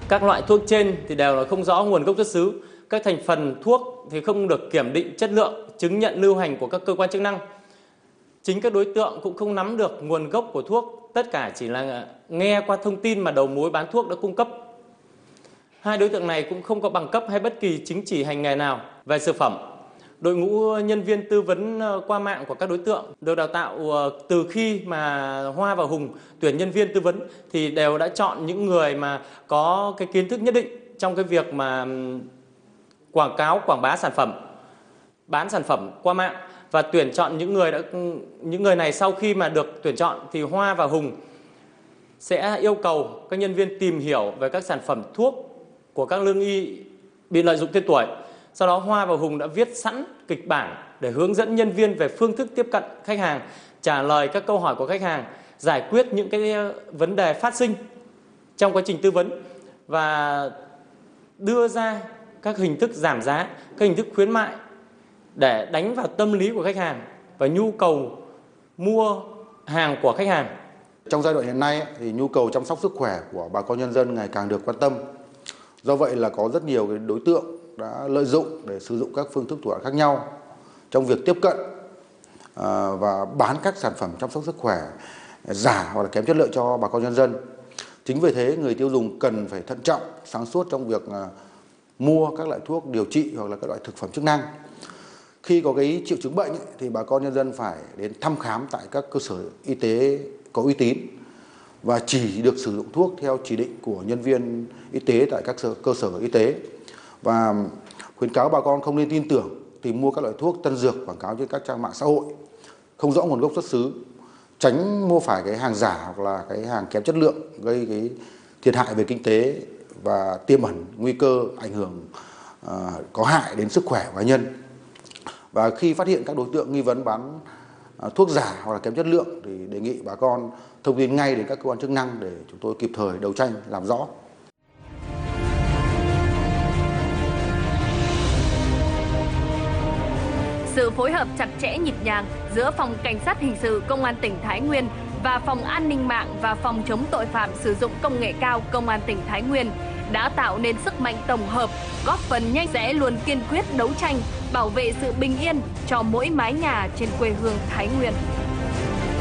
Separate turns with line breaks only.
Các loại thuốc trên thì đều là không rõ nguồn gốc xuất xứ. Các thành phần thuốc thì không được kiểm định chất lượng, chứng nhận lưu hành của các cơ quan chức năng. Chính các đối tượng cũng không nắm được nguồn gốc của thuốc, tất cả chỉ là nghe qua thông tin mà đầu mối bán thuốc đã cung cấp. Hai đối tượng này cũng không có bằng cấp hay bất kỳ chứng chỉ hành nghề nào về dược phẩm. Đội ngũ nhân viên tư vấn qua mạng của các đối tượng được đào tạo từ khi mà Hoa và Hùng tuyển nhân viên tư vấn thì đều đã chọn những người mà có cái kiến thức nhất định trong cái việc mà quảng cáo, quảng bá sản phẩm, bán sản phẩm qua mạng, và tuyển chọn những người này. Sau khi mà được tuyển chọn thì Hoa và Hùng sẽ yêu cầu các nhân viên tìm hiểu về các sản phẩm thuốc của các lương y bị lợi dụng tên tuổi. Sau đó Hoa và Hùng đã viết sẵn kịch bản để hướng dẫn nhân viên về phương thức tiếp cận khách hàng, trả lời các câu hỏi của khách hàng, giải quyết những cái vấn đề phát sinh trong quá trình tư vấn và đưa ra các hình thức giảm giá, các hình thức khuyến mại để đánh vào tâm lý của khách hàng và nhu cầu mua hàng của khách hàng.
Trong giai đoạn hiện nay thì nhu cầu chăm sóc sức khỏe của bà con nhân dân ngày càng được quan tâm. Do vậy là có rất nhiều cái đối tượng đã lợi dụng để sử dụng các phương thức thủ đoạn khác nhau trong việc tiếp cận và bán các sản phẩm chăm sóc sức khỏe giả hoặc là kém chất lượng cho bà con nhân dân. Chính vì thế người tiêu dùng cần phải thận trọng, sáng suốt trong việc mua các loại thuốc điều trị hoặc là các loại thực phẩm chức năng. Khi có cái triệu chứng bệnh thì bà con nhân dân phải đến thăm khám tại các cơ sở y tế có uy tín và chỉ được sử dụng thuốc theo chỉ định của nhân viên y tế tại các cơ sở y tế. Và khuyến cáo bà con không nên tin tưởng tìm mua các loại thuốc tân dược quảng cáo trên các trang mạng xã hội không rõ nguồn gốc xuất xứ, tránh mua phải cái hàng giả hoặc là cái hàng kém chất lượng gây cái thiệt hại về kinh tế và tiềm ẩn nguy cơ ảnh hưởng có hại đến sức khỏe của cá nhân. Và khi phát hiện các đối tượng nghi vấn bán thuốc giả hoặc là kém chất lượng thì đề nghị bà con thông tin ngay đến các cơ quan chức năng để chúng tôi kịp thời đấu tranh làm rõ.
Sự phối hợp chặt chẽ nhịp nhàng giữa Phòng Cảnh sát Hình sự Công an tỉnh Thái Nguyên và Phòng An ninh mạng và Phòng chống tội phạm sử dụng công nghệ cao Công an tỉnh Thái Nguyên đã tạo nên sức mạnh tổng hợp, góp phần nhanh sẽ luôn kiên quyết đấu tranh, bảo vệ sự bình yên cho mỗi mái nhà trên quê hương Thái Nguyên.